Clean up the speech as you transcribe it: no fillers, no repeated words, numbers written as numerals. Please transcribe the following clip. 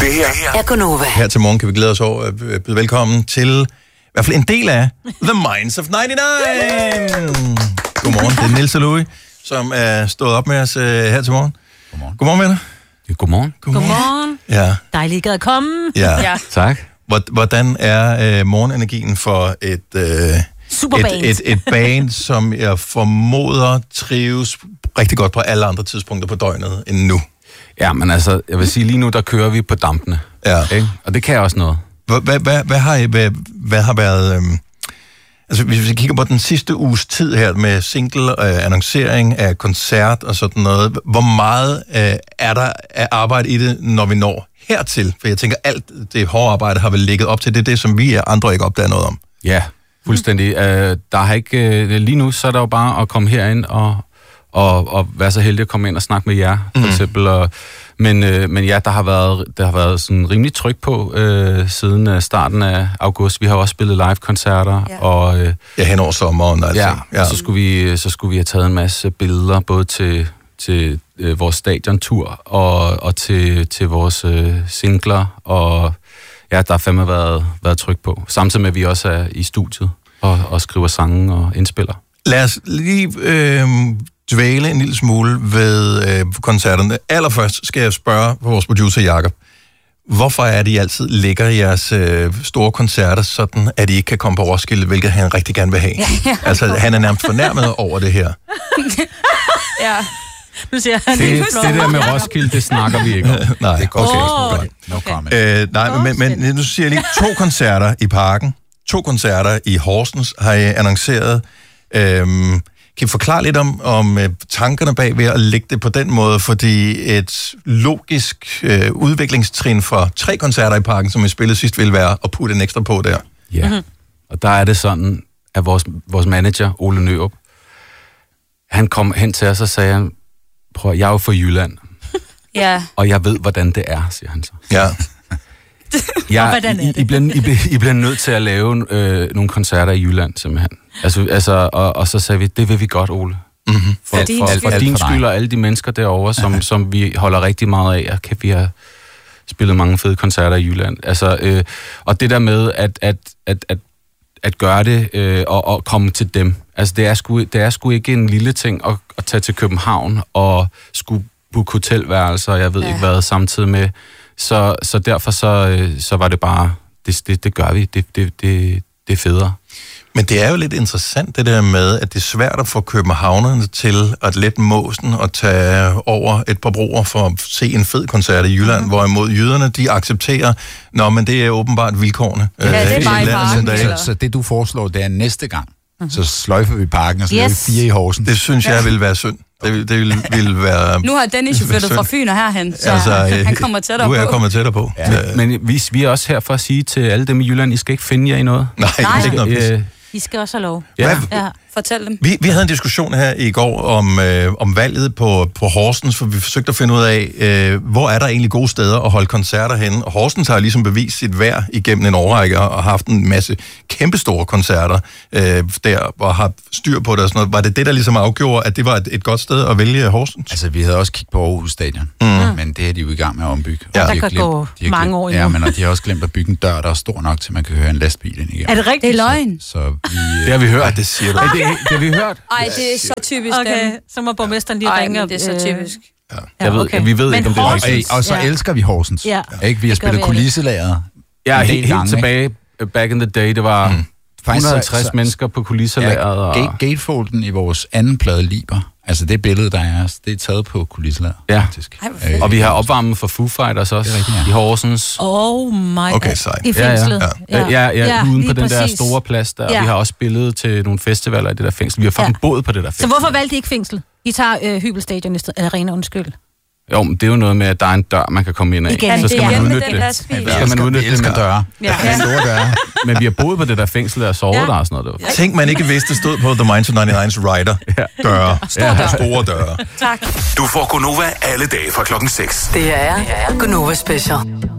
Det her er Gonova. Her til morgen kan vi glæde os over at byde velkommen til i hvert fald en del af The Minds of 99. Godmorgen, det er Niels og Louis, som er stået op med os her til morgen. Godmorgen, venner. Godmorgen. Godmorgen. Ja. Dejligt at komme. Ja. Tak. Hvordan er morgenenergien for et band, som jeg formoder trives rigtig godt på alle andre tidspunkter på døgnet end nu? Ja, men altså, jeg vil sige, lige nu, der kører vi på dampene. Ja. Ikke? Og det kan også noget. Hvad har været... Altså, hvis vi kigger på den sidste uges tid her med single, annoncering af koncert og sådan noget, hvor meget er der af arbejde i det, når vi når hertil? For jeg tænker, alt det hårde arbejde har vel ligget op til. Det er det, som vi andre ikke opdager noget om. Ja, fuldstændig. Der har ikke... lige nu, så er der jo bare at komme herind og være så heldig at komme ind og snakke med jer, for eksempel. Men ja, der har været sådan rimelig tryk på siden starten af august. Vi har også spillet live-koncerter. Ja. Og, hen over sommeren. Altså. Ja. Så skulle vi have taget en masse billeder, både til vores stadiontur og til vores singler. Og ja, der har fandme været tryk på. Samtidig med, at vi også er i studiet og skriver sange og indspiller. Lad os lige... dvæle en lille smule ved koncerterne. Allerførst skal jeg spørge vores producer Jakob, hvorfor er det, I altid lægger jeres store koncerter sådan, at I ikke kan komme på Roskilde, hvilket han rigtig gerne vil have? Ja. Altså, han er nærmest fornærmet over det her. Ja. Nu siger han, det der med Roskilde, det snakker vi ikke om. Nej, det er godt. No comment. Nej, men nu siger jeg lige 2 koncerter i Parken, 2 koncerter i Horsens har I annonceret. Kan I forklare lidt om tankerne bag ved at lægge det på den måde? Fordi et logisk udviklingstrin for 3 koncerter i Parken, som vi spillede sidst, ville være at putte en ekstra på der. Ja, og der er det sådan, at vores manager, Ole Nørup, han kom hen til os og sagde, prøv, jeg er jo fra Jylland, og jeg ved, hvordan det er, siger han så. Ja. I bliver nødt til at lave nogle koncerter i Jylland, simpelthen. Altså, og så sagde vi, det vil vi godt, Ole. Mm-hmm. For din skyld og alle de mennesker derovre, som vi holder rigtig meget af, og kan vi have spillet mange fede koncerter i Jylland. Altså, og det der med at gøre det og komme til dem. Altså, det er sgu ikke en lille ting at tage til København og skulle booke hotelværelser, og jeg ved ikke hvad, samtidig med. Så derfor så var det bare, det gør vi, det er federe. Men det er jo lidt interessant det der med, at det er svært at få københavnerne til at lette måsen og tage over et par broer for at se en fed koncert i Jylland, hvorimod jyderne, de accepterer, men det er åbenbart vilkårene. Ja, det er bare i Parken. Så det du foreslår, det er næste gang, så sløjfer vi Parken, og så laver vi 4 i Horsens. Det synes jeg ville være synd. Det ville være... Nu har Dennis jo flyttet fra Fyn og herhen, så han kommer tættere på. Nu er jeg kommet tættere på. Ja. Men vi er også her for at sige til alle dem i Jylland, I skal ikke finde jer i noget. Nej. Ikke noget. I skal også have lov. Ja. Fortæl dem. Vi havde en diskussion her i går om valget på Horsens, for vi forsøgte at finde ud af, hvor er der egentlig gode steder at holde koncerter henne. Og Horsens har ligesom bevist sit værd igennem en årrække og haft en masse kæmpestore koncerter der, og har styr på det og sådan noget. Var det der ligesom afgjorde, at det var et godt sted at vælge Horsens? Altså, vi havde også kigget på Aarhus Stadion, men det er de jo i gang med at ombygge. Ja. Der kan gå mange år endnu. Ja, men de har også glemt at bygge en dør, der er stor nok, til man kan høre en lastbil ind igennem. Er det rigtigt? Det er løgn. Så det har vi hørt. Det siger du. Det har vi hørt. Ej, det er så typisk dem. Så må borgmesteren lige ringe. Det er så typisk. Vi ved ikke, om det er rigtigt. Og så elsker vi Horsens. Ja. Ikke? Vi har spillet kulisselageret. Ja, helt tilbage. Back in the day, det var 150 mennesker på kulisselageret. Ja, gatefolden i vores anden plade Liber. Altså det billede, der er, det er taget på kulisselageret, faktisk. Og vi har opvarmet for Foo Fighters også i Horsens. Oh my god. Okay, sejt. I fængslet. Ja, uden på den der store plads der. Og vi har også spillet til nogle festivaler i det der fængsel. Vi har faktisk boet på det der fængsel. Så hvorfor valgte I ikke fængsel? I tager Hybelstadion i stedet, arena, undskyld. Jo, men det er jo noget med, at der er en dør, man kan komme ind af. Igen, så skal man udnytte det. Så skal man udnytte det med døre. Ja. Store døre. Men vi har boet på det der fængsel og sovet der og sådan noget. Tænk, man ikke vidste, det stod på The Minds of 99's rider. Døre. Store døre. Tak. Du får Gonova alle dage fra klokken 6. Det er Gonova Special.